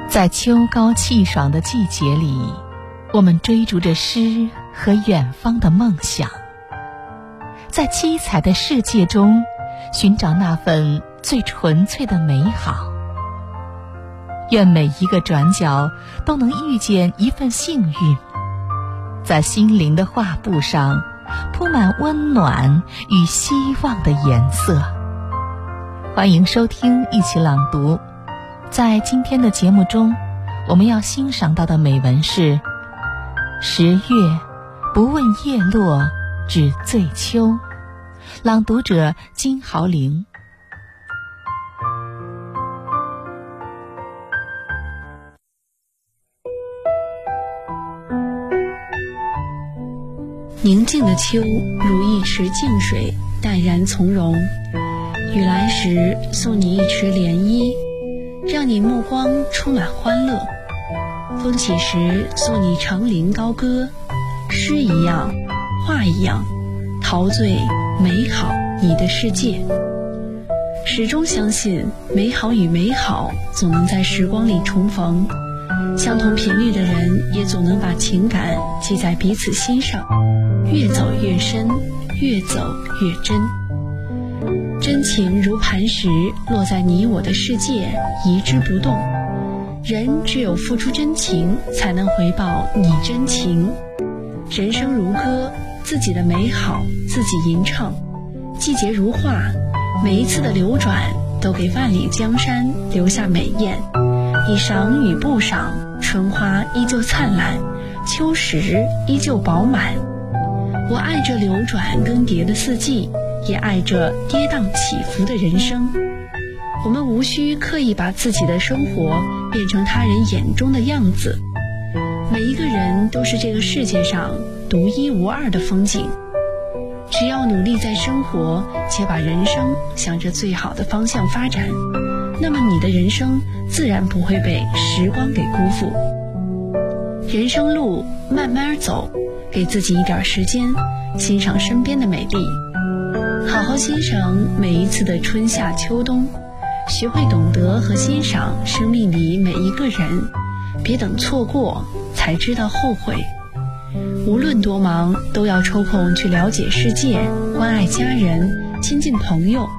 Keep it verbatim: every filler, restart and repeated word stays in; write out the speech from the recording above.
在秋高气爽的季节里，我们追逐着诗和远方的梦想，在七彩的世界中寻找那份最纯粹的美好。愿每一个转角都能遇见一份幸运，在心灵的画布上铺满温暖与希望的颜色。欢迎收听一起朗读。在今天的节目中，我们要欣赏到的美文是十月不问叶落只醉秋，朗读者金豪玲。 宁静的秋如一池静水，淡然从容。雨来时送你一池涟漪，让你目光充满欢乐。风起时送你长林高歌，诗一样，画一样，陶醉美好你的世界。始终相信美好与美好总能在时光里重逢，相同频率的人也总能把情感记在彼此心上，越走越深，越走越真。真情如磐石落在你我的世界，一之不动。人只有付出真情，才能回报你真情。人生如歌，自己的美好自己吟唱。季节如画，每一次的流转都给万里江山留下美艳。你赏与不赏，春花依旧灿烂，秋实依旧饱满。我爱这流转更迭的四季，也爱着跌宕起伏的人生。我们无需刻意把自己的生活变成他人眼中的样子，每一个人都是这个世界上独一无二的风景。只要努力在生活，且把人生向着最好的方向发展，那么你的人生自然不会被时光给辜负。人生路慢慢走，给自己一点时间，欣赏身边的美丽，好好欣赏每一次的春夏秋冬，学会懂得和欣赏生命里每一个人，别等错过才知道后悔。无论多忙，都要抽空去了解世界，关爱家人，亲近朋友，